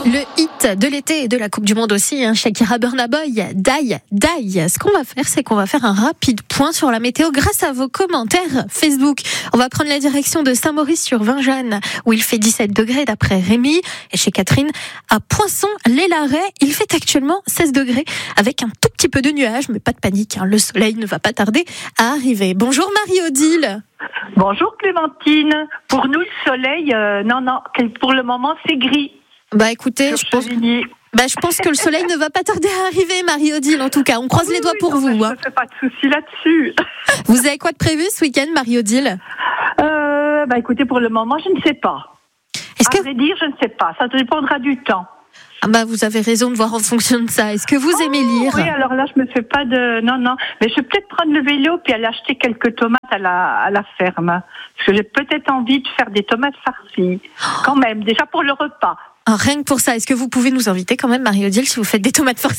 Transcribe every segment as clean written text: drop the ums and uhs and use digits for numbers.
Le hit de l'été et de la Coupe du Monde aussi, Shakira, Burna Boy, Die. Ce qu'on va faire, c'est qu'on va faire un rapide point sur la météo grâce à vos commentaires Facebook. On va prendre la direction de Saint-Maurice-sur-Vingeanne, où il fait 17 degrés d'après Rémi. Et chez Catherine, à Poinçon-les-Larrets, il fait actuellement 16 degrés, avec un tout petit peu de nuages, mais pas de panique, le soleil ne va pas tarder à arriver. Bonjour Marie-Odile. Bonjour Clémentine. Pour nous, le soleil, non, pour le moment, c'est gris. Bah écoutez, je pense que le soleil ne va pas tarder à arriver, Marie-Odile, en tout cas. On croise les doigts pour vous. Je ne fais pas de soucis là-dessus. Vous avez quoi de prévu ce week-end, Marie-Odile ? Écoutez, pour le moment, je ne sais pas. À vrai dire, je ne sais pas. Ça dépendra du temps. Vous avez raison de voir en fonction de ça. Est-ce que vous aimez lire ? Oui, alors là, je me fais pas de... Non. Mais je vais peut-être prendre le vélo puis aller acheter quelques tomates à la ferme. Parce que j'ai peut-être envie de faire des tomates farcies. Quand même, déjà pour le repas. Rien que pour ça, est-ce que vous pouvez nous inviter quand même, Marie-Odile, si vous faites des tomates farcies ?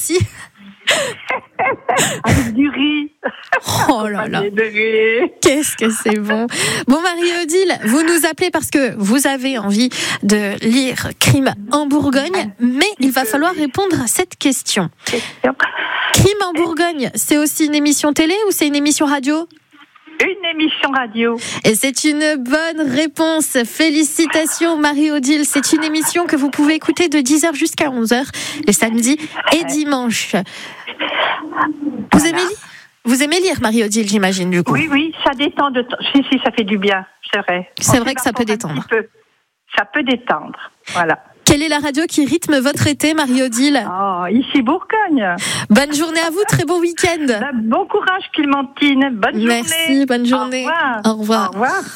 Avec du riz. Oh là là. Qu'est-ce que c'est bon. Bon, Marie-Odile, vous nous appelez parce que vous avez envie de lire Crime en Bourgogne, mais il va falloir répondre à cette question. Crime en Bourgogne, c'est aussi une émission télé ou c'est une émission radio ? Une émission radio. Et c'est une bonne réponse. Félicitations Marie-Odile. C'est une émission que vous pouvez écouter de 10h jusqu'à 11h, les samedis et dimanches. Vous aimez lire, Marie-Odile, j'imagine, du coup. Oui, ça détend de temps. Si, ça fait du bien, c'est vrai. C'est vrai que ça peut détendre. Ça peut détendre, voilà. Quelle est la radio qui rythme votre été, Marie-Odile ? Ici Bourgogne. Bonne journée à vous, très bon week-end. Bon courage Clémentine, bonne journée. Merci, bonne journée. Au revoir.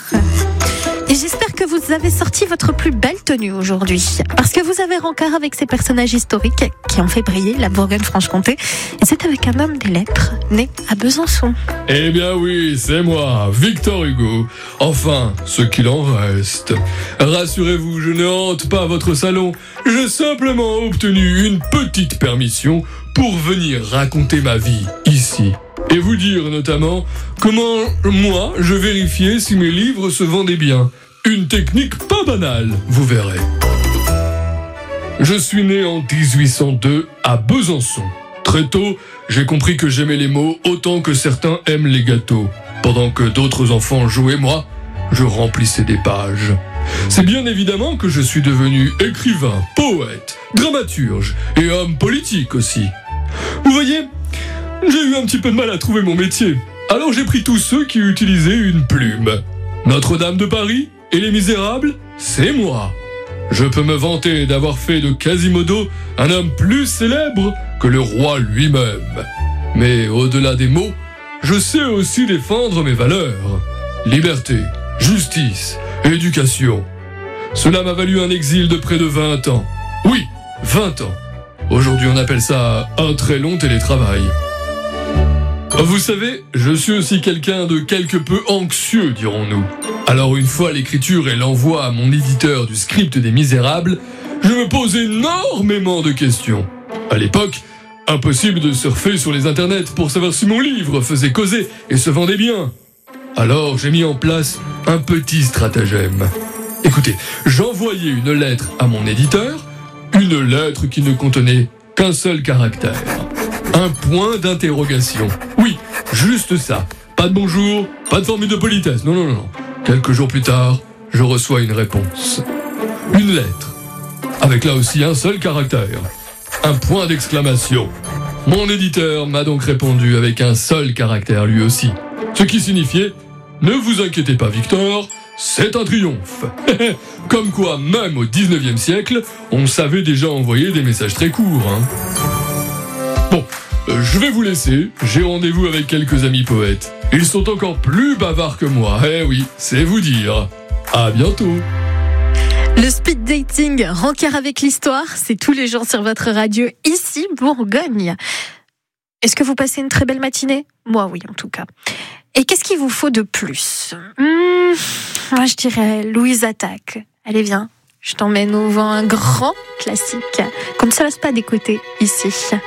Et j'espère que vous avez sorti votre plus belle tenue aujourd'hui, parce que vous avez rencard avec ces personnages historiques qui ont fait briller la Bourgogne-Franche-Comté. Et c'est avec un homme des lettres, né à Besançon. Eh bien oui, c'est moi, Victor Hugo. Enfin, ce qu'il en reste. Rassurez-vous, je ne hante pas votre salon. J'ai simplement obtenu une petite permission pour venir raconter ma vie ici. Et vous dire notamment comment moi je vérifiais si mes livres se vendaient bien. Une technique pas banale, vous verrez. Je suis né en 1802 à Besançon. Très tôt, j'ai compris que j'aimais les mots autant que certains aiment les gâteaux. Pendant que d'autres enfants jouaient, moi, je remplissais des pages. C'est bien évidemment que je suis devenu écrivain, poète, dramaturge et homme politique aussi. Vous voyez, j'ai eu un petit peu de mal à trouver mon métier. Alors j'ai pris tous ceux qui utilisaient une plume. Notre-Dame de Paris et Les Misérables, c'est moi. Je peux me vanter d'avoir fait de Quasimodo un homme plus célèbre que le roi lui-même. Mais au-delà des mots, je sais aussi défendre mes valeurs. Liberté, justice, éducation. Cela m'a valu un exil de près de 20 ans. Oui, 20 ans. Aujourd'hui, on appelle ça un très long télétravail. Vous savez, je suis aussi quelqu'un de quelque peu anxieux, dirons-nous. Alors une fois l'écriture et l'envoi à mon éditeur du script des Misérables, je me pose énormément de questions. À l'époque, impossible de surfer sur les internets pour savoir si mon livre faisait causer et se vendait bien. Alors j'ai mis en place un petit stratagème. Écoutez, j'envoyais une lettre à mon éditeur, une lettre qui ne contenait qu'un seul caractère. Un point d'interrogation. Oui, juste ça. Pas de bonjour, pas de formule de politesse. Non. Quelques jours plus tard, je reçois une réponse. Une lettre. Avec là aussi un seul caractère. Un point d'exclamation. Mon éditeur m'a donc répondu avec un seul caractère lui aussi. Ce qui signifiait « Ne vous inquiétez pas Victor, c'est un triomphe ». Comme quoi, même au 19e siècle, on savait déjà envoyer des messages très courts. Bon, je vais vous laisser. J'ai rendez-vous avec quelques amis poètes. Ils sont encore plus bavards que moi. Eh oui, c'est vous dire. À bientôt. Le speed dating, rencard avec l'histoire, c'est tous les jours sur votre radio, ici, Bourgogne. Est-ce que vous passez une très belle matinée ? Moi, oui, en tout cas. Et qu'est-ce qu'il vous faut de plus ? Moi, je dirais Louise Attaque. Allez, viens, je t'emmène au vent, un grand classique qu'on ne se lasse pas d'écouter ici.